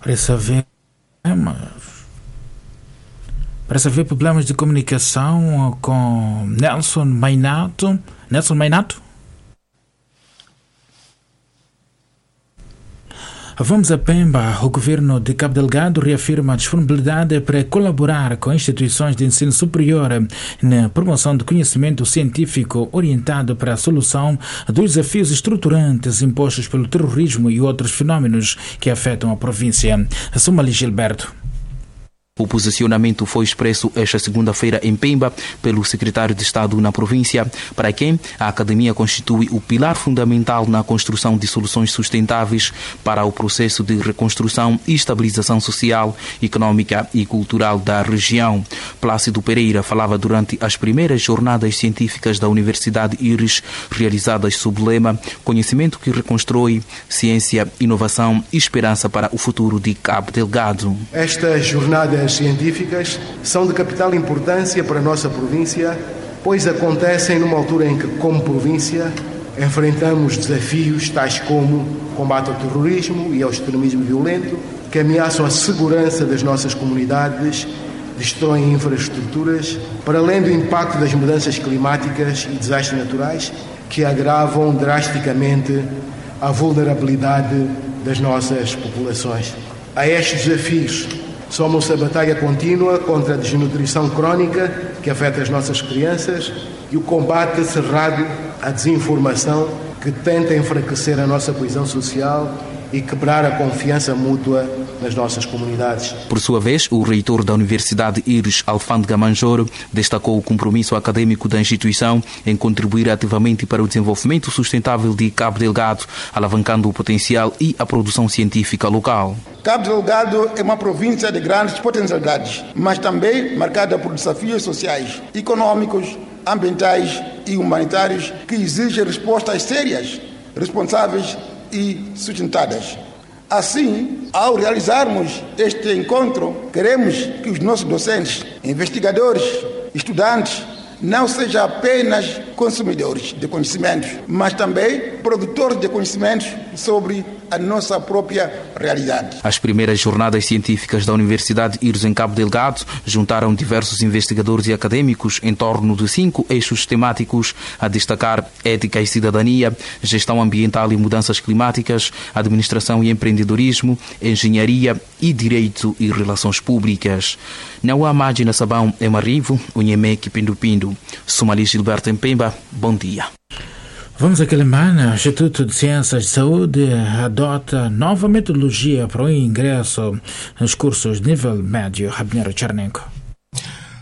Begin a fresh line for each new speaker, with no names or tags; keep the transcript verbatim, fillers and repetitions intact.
Parece haver, parece haver problemas de comunicação com Nelson Mainato. Nelson Mainato? Vamos a Pemba. O governo de Cabo Delgado reafirma a disponibilidade para colaborar com instituições de ensino superior na promoção do conhecimento científico orientado para a solução dos desafios estruturantes impostos pelo terrorismo e outros fenômenos que afetam a província. Somali Gilberto.
O posicionamento foi expresso esta segunda-feira em Pemba pelo secretário de Estado na província, para quem a academia constitui o pilar fundamental na construção de soluções sustentáveis para o processo de reconstrução e estabilização social, econômica e cultural da região. Plácido Pereira falava durante as primeiras jornadas científicas da Universidade Íris, realizadas sob o lema Conhecimento que reconstrói, ciência, inovação e esperança para o futuro de Cabo Delgado.
Estas jornadas científicas são de capital importância para a nossa província, pois acontecem numa altura em que, como província, enfrentamos desafios tais como o combate ao terrorismo e ao extremismo violento, que ameaçam a segurança das nossas comunidades, destroem infraestruturas, para além do impacto das mudanças climáticas e desastres naturais, que agravam drasticamente a vulnerabilidade das nossas populações. A estes desafios soma-se a batalha contínua contra a desnutrição crónica que afeta as nossas crianças e o combate cerrado à desinformação que tenta enfraquecer a nossa coesão social e quebrar a confiança mútua nas nossas comunidades.
Por sua vez, o reitor da Universidade Íris, Alfândega Manjoro, destacou o compromisso acadêmico da instituição em contribuir ativamente para o desenvolvimento sustentável de Cabo Delgado, alavancando o potencial e a produção científica local.
Cabo Delgado é uma província de grandes potencialidades, mas também marcada por desafios sociais, econômicos, ambientais e humanitários que exigem respostas sérias, responsáveis e sustentadas. Assim, ao realizarmos este encontro, queremos que os nossos docentes, investigadores, estudantes, não sejam apenas consumidores de conhecimentos, mas também produtores de conhecimentos sobre a nossa própria realidade.
As primeiras jornadas científicas da Universidade Íris em Cabo Delgado juntaram diversos investigadores e acadêmicos em torno de cinco eixos temáticos, a destacar ética e cidadania, gestão ambiental e mudanças climáticas, administração e empreendedorismo, engenharia e direito e relações públicas. Não há mágica na Sabão, em Marivo, Unhemeque, Pindu-Pindu. Somali Gilberto em Pemba, bom dia.
Vamos a Quelimane. O Instituto de Ciências de Saúde adota nova metodologia para o ingresso nos cursos de nível médio. Rabinero Chernenko.